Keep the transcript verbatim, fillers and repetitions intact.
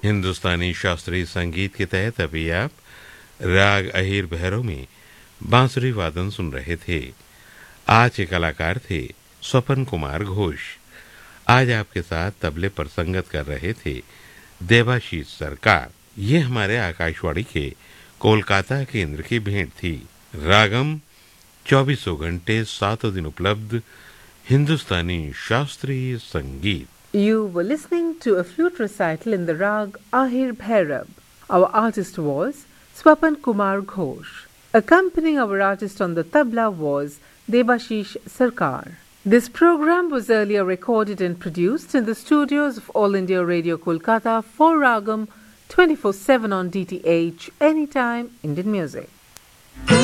हिंदुस्तानी शास्त्रीय संगीत के तहत अभी आप राग अहिर भैरव में बांसुरी वादन सुन रहे थे। आज के कलाकार थे स्वपन कुमार घोष। आज आपके साथ तबले पर संगत कर रहे थे देवाशीष सरकार। ये हमारे आकाशवाणी के कोलकाता केंद्र की भेंट थी। रागम चौबीसों घंटे सातों दिन उपलब्ध हिंदुस्तानी शास्त्रीय संगीत। You were listening to a flute recital in the rag Ahir Bhairab. Our artist was Swapan Kumar Ghosh. Accompanying our artist on the tabla was Debashish Sarkar. This program was earlier recorded and produced in the studios of All India Radio Kolkata for Ragam twenty-four seven on D T H, Anytime Indian Music.